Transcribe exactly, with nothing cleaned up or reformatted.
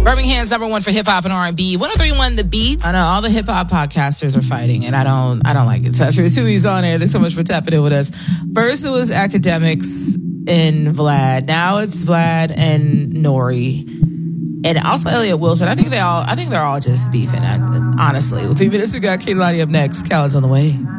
Birmingham's number one for hip hop and R and B. one oh three point one The Beat. I know all the hip hop podcasters are fighting, and I don't, I don't like it. Touch with Tui's on there. Thanks so much for tapping in with us. First, it was Academics and Vlad. Now it's Vlad and Nori, and also Elliot Wilson. I think they all, I think they're all just beefing. Honestly, with three minutes, we got Kehlani up next. Khaled's on the way.